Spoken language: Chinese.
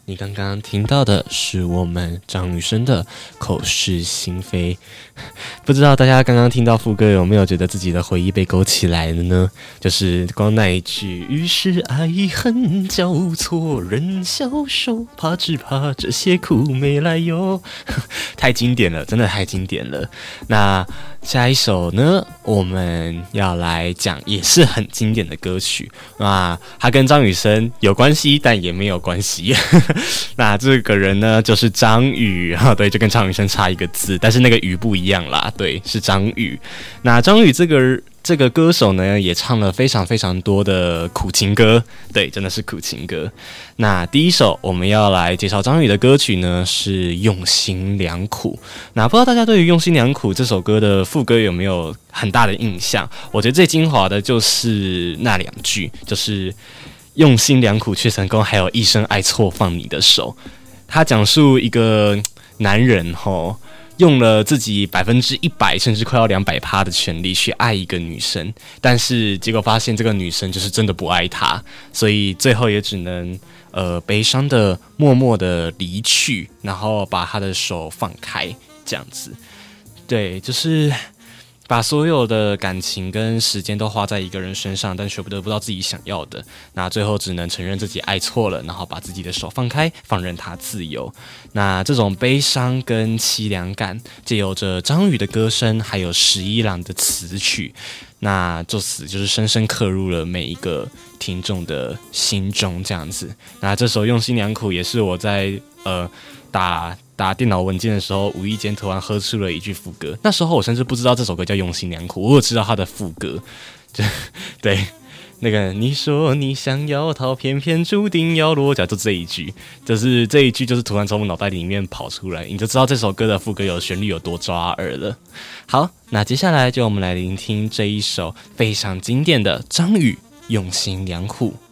你刚刚听到的是我们张雨生的口是心非，不知道大家刚刚听到副歌有没有觉得自己的回忆被勾起来了呢？就是光那一句“于是爱恨交错，人消瘦，怕只怕这些苦没来由”，太经典了，真的太经典了。那下一首呢，我们要来讲也是很经典的歌曲。那它跟张雨生有关系，但也没有关系。那这个人呢，就是张宇啊，对，就跟张雨生差一个字，但是那个宇不一样啦，对，是张宇。那张宇这个歌手呢，也唱了非常非常多的苦情歌，对，真的是苦情歌。那第一首我们要来介绍张宇的歌曲呢，是《用心良苦》。那不知道大家对于《用心良苦》这首歌的副歌有没有很大的印象？我觉得最精华的就是那两句，就是用心良苦却成功，还有一生爱错放你的手。他讲述一个男人用了自己100%甚至快要200%的全力去爱一个女生，但是结果发现这个女生就是真的不爱他，所以最后也只能悲伤的默默的离去，然后把他的手放开，这样子。对，就是把所有的感情跟时间都花在一个人身上，但却得不到自己想要的，那最后只能承认自己爱错了，然后把自己的手放开，放任他自由。那这种悲伤跟凄凉感，藉由着张宇的歌声，还有十一郎的词曲，那就是深深刻入了每一个听众的心中，这样子。那这首《用心良苦》也是我在打电脑文件的时候，无意间突然喝出了一句副歌。那时候我甚至不知道这首歌叫《用心良苦》，我有知道它的副歌，对，那个你说你想要逃，偏偏注定要落脚，就这一句，就是这一句，就是突然从我脑袋里面跑出来，你就知道这首歌的副歌有旋律有多抓耳了。好，那接下来就我们来聆听这一首非常经典的张宇《用心良苦》。